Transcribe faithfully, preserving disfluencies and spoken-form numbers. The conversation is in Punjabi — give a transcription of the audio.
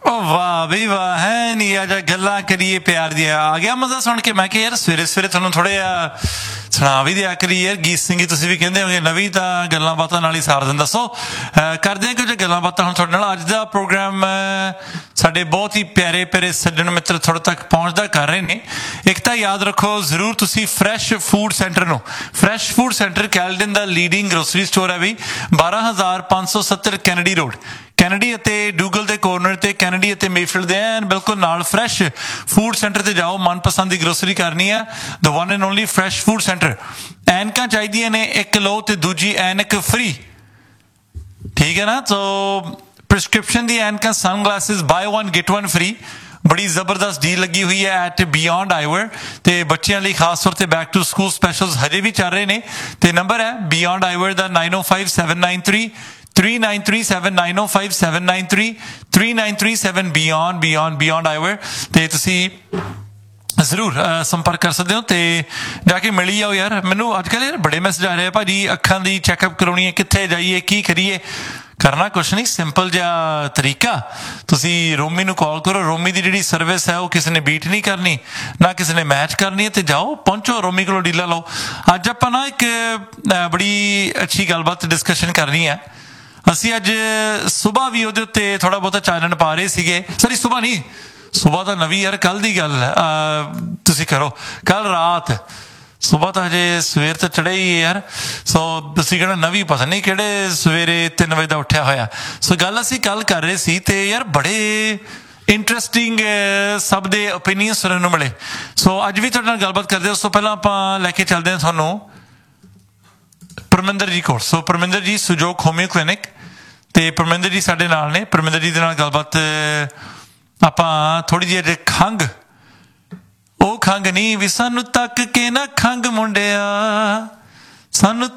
ਉਹ ਵਾਹ ਬਈ ਵਾਹ ਹੈ ਨਹੀਂ ਆ ਜਾ ਗੱਲਾਂ ਕਰੀਏ ਪਿਆਰ ਦੀਆਂ ਆ ਗਿਆ ਮਜ਼ਾ ਸੁਣ ਕੇ। ਮੈਂ ਕਿਹਾ ਯਾਰ ਸਵੇਰੇ ਸਵੇਰੇ ਤੁਹਾਨੂੰ ਥੋੜ੍ਹਾ ਜਿਹਾ ਸੁਣਾ ਵੀ ਦਿਆ ਕਰੀ ਯਾਰ ਗੀਤ ਸਿੰਘੀ ਤੁਸੀਂ ਵੀ ਕਹਿੰਦੇ ਹੋਗੇ ਨਵੀਂ ਤਾਂ ਗੱਲਾਂ ਬਾਤਾਂ ਨਾਲ ਹੀ ਸਾਰ ਦਿੰਦਾ। ਸੋ ਕਰਦੇ ਹਾਂ ਕੁਝ ਗੱਲਾਂ ਬਾਤਾਂ ਹੁਣ ਤੁਹਾਡੇ ਨਾਲ। ਅੱਜ ਦਾ ਪ੍ਰੋਗਰਾਮ ਸਾਡੇ ਬਹੁਤ ਹੀ ਪਿਆਰੇ ਪਿਆਰੇ ਸੱਜਣ ਮਿੱਤਰ ਤੁਹਾਡੇ ਤੱਕ ਪਹੁੰਚਦਾ ਕਰ ਰਹੇ ਨੇ। ਇੱਕ ਤਾਂ ਯਾਦ ਰੱਖੋ ਜ਼ਰੂਰ ਤੁਸੀਂ ਫਰੈਸ਼ ਫੂਡ ਸੈਂਟਰ ਨੂੰ, ਫਰੈਸ਼ ਫੂਡ ਸੈਂਟਰ ਕੈਲਡਨ ਦਾ ਲੀਡਿੰਗ ਗਰੋਸਰੀ ਸਟੋਰ ਹੈ ਵੀ ਬਾਰਾਂ ਹਜ਼ਾਰ ਪੰਜ ਸੌ ਸੱਤਰ ਕੈਨੇਡੀ ਰੋਡ, ਕੈਨੇਡੀ ਅਤੇ ਡੂਗਲ ਦੇ ਕੋਰਨਰ ਤੇ ਕੈਨੇਡੀ ਅਤੇ ਮੇਫੀਲਡ ਦੇ ਐਨ ਬਿਲਕੁਲ ਨਾਲ ਫਰੈਸ਼ ਫੂਡ ਸੈਂਟਰ ਤੇ ਜਾਓ। ਮਨਪਸੰਦ ਦੀ ਗਰੋਸਰੀ ਕਰਨੀ ਹੈ, the one and only fresh food centre. ਐਨਕਾਂ ਚਾਹੀਦੀਆਂ ਨੇ ਇੱਕ ਲਓ ਤੇ ਦੂਜੀ ਐਨਕ ਫ੍ਰੀ, ਠੀਕ ਹੈ ਨਾ। ਸੋ ਪ੍ਰਿਸਕ੍ਰਿਪਸ਼ਨ ਦੀ ਐਨਕਾਂ ਸਨ glasses bye one get one free, ਬੜੀ ਜ਼ਬਰਦਸਤ ਡੀਲ ਲੱਗੀ ਹੋਈ ਹੈ ਐਟ ਬਿਯੋਂਡ ਆਈਵਰ। ਤੇ ਬੱਚਿਆਂ ਲਈ ਖਾਸ ਤੌਰ ਤੇ ਬੈਕ ਟੂ ਸਕੂਲ ਸਪੈਸ਼ਲਸ ਹਜੇ ਵੀ ਚੱਲ ਰਹੇ ਨੇ। ਤੇ ਨੰਬਰ ਹੈ ਬਿਯੋਂਡ ਆਈਵਰ ਦਾ ਨਾਈਨ ਓ five seven nine three three nine three seven nine oh five seven nine three three nine three seven beyond beyond beyond eyewear। ਤੇ ਤੁਸੀਂ ਜ਼ਰੂਰ ਸੰਪਰਕ ਕਰ ਸਕਦੇ ਹੋ ਤੇ ਜਾ ਕੇ ਮਿਲੀ ਜਾਓ। ਯਾਰ ਮੈਨੂੰ ਅੱਜ ਕੱਲ੍ਹ ਯਾਰ ਬੜੇ ਮੈਸੇਜ ਆ ਰਹੇ ਆ, ਭਾਜੀ ਅੱਖਾਂ ਦੀ ਚੈੱਕਅਪ ਕਰਾਉਣੀ ਹੈ, ਕਿੱਥੇ ਜਾਈਏ, ਕੀ ਕਰੀਏ। ਕਰਨਾ ਕੁਛ ਨਹੀਂ, ਸਿੰਪਲ ਜਿਹਾ ਤਰੀਕਾ, ਤੁਸੀਂ ਰੋਮੀ ਨੂੰ ਕਾਲ ਕਰੋ। ਰੋਮੀ ਦੀ ਜਿਹੜੀ ਸਰਵਿਸ ਹੈ ਉਹ ਕਿਸੇ ਨੇ ਬੀਟ ਨਹੀਂ ਕਰਨੀ, ਨਾ ਕਿਸੇ ਨੇ ਮੈਚ ਕਰਨੀ ਹੈ। ਤੇ ਜਾਓ ਪਹੁੰਚੋ ਰੋਮੀ ਕੋਲੋਂ ਡੀਲਾਂ ਲਓ। ਅੱਜ ਆਪਾਂ ਨਾ ਇੱਕ ਬੜੀ ਅੱਛੀ ਗੱਲਬਾਤ ਡਿਸਕਸ਼ਨ ਕਰਨੀ ਹੈ। ਅਸੀਂ ਅੱਜ ਸੁਬਾਹ ਵੀ ਉਹਦੇ ਉੱਤੇ ਥੋੜ੍ਹਾ ਬਹੁਤਾ ਚਾਨਣ ਪਾ ਰਹੇ ਸੀਗੇ। ਸੌਰੀ ਸੁਬਾਹ ਨਹੀਂ, ਸੁਬਾਹ ਤਾਂ ਨਵੀਂ ਯਾਰ ਕੱਲ੍ਹ ਦੀ ਗੱਲ ਤੁਸੀਂ ਕਰੋ, ਕੱਲ੍ਹ ਰਾਤ। ਸੁਬਾਹ ਤਾਂ ਹਜੇ ਸਵੇਰ ਤਾਂ ਚੜ੍ਹੇ ਹੀ ਯਾਰ। ਸੋ ਤੁਸੀਂ ਕਹਿਣਾ ਨਵੀਂ ਪਤਾ ਨਹੀਂ ਕਿਹੜੇ ਸਵੇਰੇ ਤਿੰਨ ਵਜੇ ਦਾ ਉੱਠਿਆ ਹੋਇਆ। ਸੋ ਗੱਲ ਅਸੀਂ ਕੱਲ੍ਹ ਕਰ ਰਹੇ ਸੀ ਤੇ ਯਾਰ ਬੜੇ ਇੰਟਰਸਟਿੰਗ ਸਭ ਦੇ ਓਪੀਨੀਅਨ ਸੁਣਨ ਨੂੰ ਮਿਲੇ। ਸੋ ਅੱਜ ਵੀ ਤੁਹਾਡੇ ਨਾਲ ਗੱਲਬਾਤ ਕਰਦੇ। ਉਸ ਤੋਂ ਪਹਿਲਾਂ ਆਪਾਂ ਲੈ ਕੇ ਚੱਲਦੇ ਹਾਂ ਤੁਹਾਨੂੰ ਪਰਮਿੰਦਰ ਜੀ ਕੋਲ। ਸੋ ਪਰਮਿੰਦਰ ਜੀ ਸੁਜੋਗ ਹੋਮਿਓ ਕਲੀਨਿਕ, ਤੇ ਪਰਮਿੰਦਰ ਜੀ ਸਾਡੇ ਨਾਲ ਨੇ। ਪਰਮਿੰਦਰ ਜੀ ਦੇ ਨਾਲ ਗੱਲਬਾਤ ਆਪਾਂ ਥੋੜ੍ਹੀ ਜਿਹੀ ਅਜੇ ਖੰਘ, ਉਹ ਖੰਘ ਨਹੀਂ ਵੀ ਸਾਨੂੰ ਤੱਕ ਕੇ ਨਾ ਖੰਘ ਮੁੰਡਿਆ, ਸਾਨੂੰ